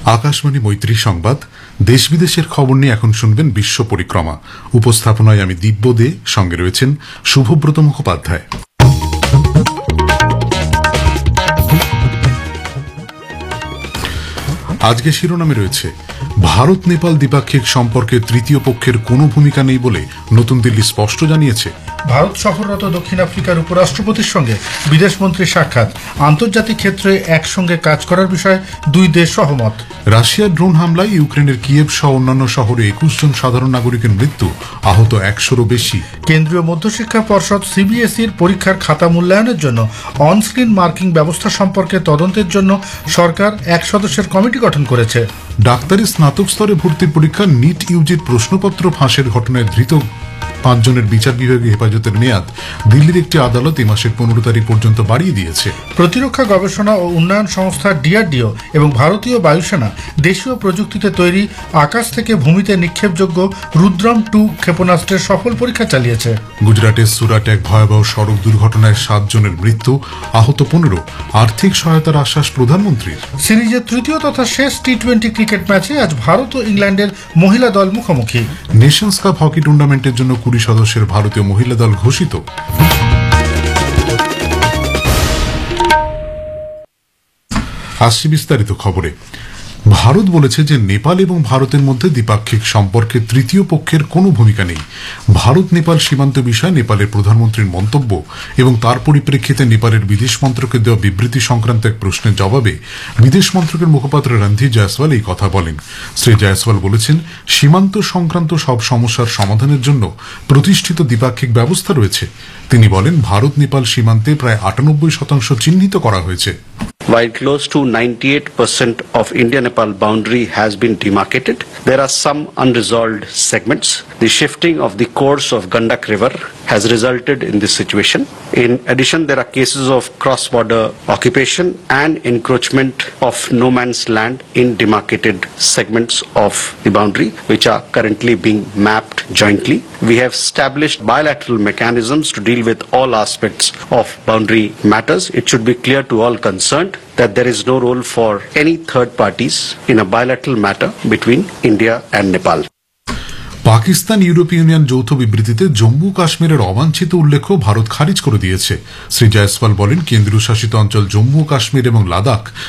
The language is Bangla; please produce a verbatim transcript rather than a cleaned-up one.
আকাশবাণী মৈত্রী সংবাদ দেশ বিদেশের খবর নিয়ে এখন শুনবেন বিশ্ব পরিক্রমা। উপস্থাপনায় আমি দিব্য দে, সঙ্গে রয়েছেন শুভব্রত মুখোপাধ্যায়। আজকে শিরোনামে রয়েছে ভারত নেপাল দ্বিপাক্ষিক সম্পর্কে তৃতীয় পক্ষের কোনো ভূমিকা নেই বলে নতুন দিল্লি স্পষ্ট জানিয়েছে। ভারত সফররত দক্ষিণ আফ্রিকার উপরাষ্ট্রপতির সঙ্গে বিদেশমন্ত্রীর সাক্ষাৎ, আন্তর্জাতিক ক্ষেত্রে একসঙ্গে কাজ করার বিষয়ে দুই দেশ সহমত। রাশিয়ার ড্রোন হামলায় ইউক্রেনের কিয়েভ সহ অন্যান্য শহরে একুশ জন সাধারণ নাগরিকের মৃত্যু, আহত একশোরও বেশি। কেন্দ্রীয় মধ্যশিক্ষা পর্ষদ সিবিএসইর পরীক্ষার খাতা মূল্যায়নের জন্য অনস্ক্রিন মার্কিং ব্যবস্থা সম্পর্কে তদন্তের জন্য সরকার এক সদস্যের কমিটি গঠন করেছে। ডাক্তারি স্নাতক স্তরে ভর্তির পরীক্ষা নিট ইউজির প্রশ্নপত্র ফাঁসের ঘটনায় ধৃত পাঁচজনের বিচার বিভাগীয় হেফাজতের মেয়াদ দিল্লির একটি আদালত এই মাসের পনেরো তারিখ পর্যন্ত বাড়িয়ে দিয়েছে। প্রতিরক্ষা গবেষণা ও উন্নয়ন সংস্থা ডিআরডিও এবং ভারতীয় বায়ুসেনা দেশীয় প্রযুক্তিতে তৈরি আকাশ থেকে ভূমিতে নিক্ষেপযোগ্য রুদ্রম টু ক্ষেপণাস্ত্রের সফল পরীক্ষা চালিয়েছে। গুজরাটের সুরাটে এক ভয়াবহ সড়ক দুর্ঘটনায় সাত জনের মৃত্যু, আহত পনেরো। আর্থিক সহায়তার আশ্বাস প্রধানমন্ত্রীর। সিরিজের তৃতীয় তথা শেষ টি টোয়েন্টি ক্রিকেট ম্যাচে আজ ভারত ও ইংল্যান্ডের মহিলা দল মুখোমুখি। নেশনস কাপ হকি টুর্নামেন্টের জন্য কুড়ি সদস্যের ভারতীয় মহিলা দল ঘোষিত। আসছে বিস্তারিত খবরে। ভারত বলেছে যে নেপাল এবং ভারতের মধ্যে দ্বিপাক্ষিক সম্পর্কে তৃতীয় পক্ষের কোনো ভূমিকা নেই। ভারত নেপাল সীমান্ত বিষয়ে নেপালের প্রধানমন্ত্রীর মন্তব্য এবং তার পরিপ্রেক্ষিতে নেপালের বিদেশ মন্ত্রকের দেওয়া বিবৃতি সংক্রান্ত এক প্রশ্নের জবাবে বিদেশ মন্ত্রকের মুখপাত্র রণধীর জয়সওয়াল এই কথা বলেন। শ্রী জয়সওয়াল বলেছেন, সীমান্ত সংক্রান্ত সব সমস্যার সমাধানের জন্য প্রতিষ্ঠিত দ্বিপাক্ষিক ব্যবস্থা রয়েছে। তিনি বলেন, ভারত নেপাল সীমান্তে প্রায় আটানব্বই শতাংশ চিহ্নিত করা হয়েছে। While close to ninety-eight percent of India-Nepal boundary has been demarcated, there are some unresolved segments. The shifting of the course of Gandak River has resulted in this situation. In addition, there are cases of cross-border occupation and encroachment of no man's land in demarcated segments of the boundary, which are currently being mapped jointly. We have established bilateral mechanisms to deal with all aspects of boundary matters. It should be clear to all concerned that there is no role for any third parties in a bilateral matter between India and Nepal. Pakistan ইউরোপীয় ইউনিয়ন যৌথ বিবৃতিতে জম্মু কাশ্মীরের অবাঞ্ছিত উল্লেখ ভারত খারিজ করে দিয়েছে। শ্রী জয়সওয়াল বলেন, কেন্দ্রীয় শাসিত অঞ্চল জম্মু কাশ্মীর এবং লাদাখ